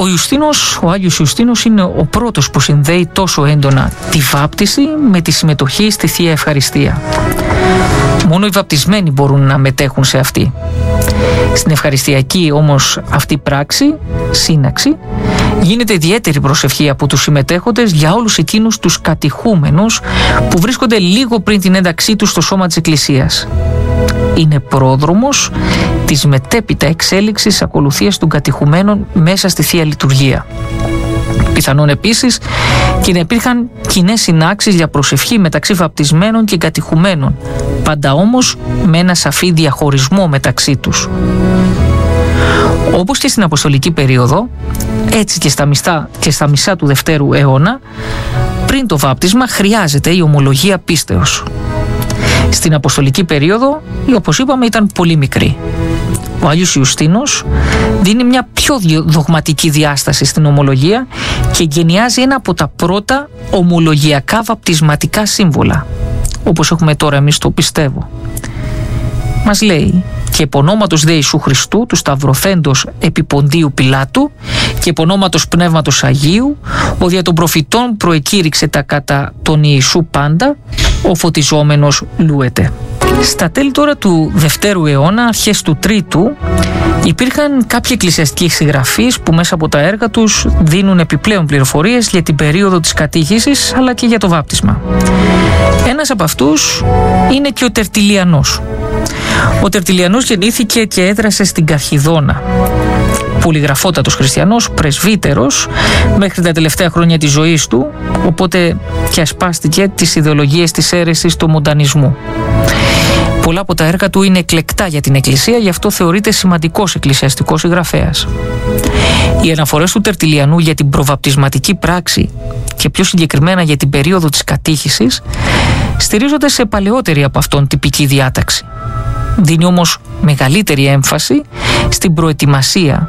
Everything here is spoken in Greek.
Ο Άγιος Ιουστίνος είναι ο πρώτος που συνδέει τόσο έντονα τη βάπτιση με τη συμμετοχή στη Θεία Ευχαριστία. Μόνο οι βαπτισμένοι μπορούν να μετέχουν σε αυτή. Στην ευχαριστιακή όμως αυτή πράξη, σύναξη, γίνεται ιδιαίτερη προσευχή από τους συμμετέχοντες για όλους εκείνους τους κατηχούμενους που βρίσκονται λίγο πριν την ένταξή τους στο σώμα της Εκκλησίας. Είναι πρόδρομος της μετέπειτα εξέλιξης ακολουθίας των κατηχουμένων μέσα στη Θεία Λειτουργία. Πιθανόν επίσης και να υπήρχαν κοινές συνάξεις για προσευχή μεταξύ βαπτισμένων και κατηχουμένων, πάντα όμως με ένα σαφή διαχωρισμό μεταξύ τους. Όπως και στην Αποστολική περίοδο, έτσι και στα μισά του Δευτέρου αιώνα, πριν το βάπτισμα χρειάζεται η ομολογία πίστεως. Στην Αποστολική περίοδο, όπως είπαμε, ήταν πολύ μικρή. Ο Άγιος Ιουστίνος δίνει μια πιο δογματική διάσταση στην ομολογία και γενιάζει ένα από τα πρώτα ομολογιακά βαπτισματικά σύμβολα, όπως έχουμε τώρα εμείς το πιστεύω. Μας λέει: «Και επ' ονόματος δε Ιησού Χριστού, του σταυρωθέντος επί Ποντίου Πιλάτου, και επ' ονόματος Πνεύματος Αγίου, ο δια των προφητών προεκήρυξε τα κατά τον Ιησού πάντα, ο φωτιζόμενος λούεται». Στα τέλη τώρα του Δευτέρου αιώνα, αρχές του Τρίτου, υπήρχαν κάποιοι εκκλησιαστικοί συγγραφείς που μέσα από τα έργα τους δίνουν επιπλέον πληροφορίες για την περίοδο της κατήχησης αλλά και για το βάπτισμα. Ένας από αυτούς είναι και ο Τερτιλιανός. Ο Τερτιλιανός γεννήθηκε και έδρασε στην Καρχιδόνα. Πολυγραφότατος χριστιανός, πρεσβύτερος μέχρι τα τελευταία χρόνια της ζωής του, οπότε και ασπάστηκε τις ιδεολογίες της αίρεσης του μοντανισμού. Πολλά από τα έργα του είναι εκλεκτά για την Εκκλησία, γι' αυτό θεωρείται σημαντικός εκκλησιαστικός συγγραφέας. Οι αναφορές του Τερτιλιανού για την προβαπτισματική πράξη και πιο συγκεκριμένα για την περίοδο της κατήχησης στηρίζονται σε παλαιότερη από αυτόν τυπική διάταξη. Δίνει όμως μεγαλύτερη έμφαση στην προετοιμασία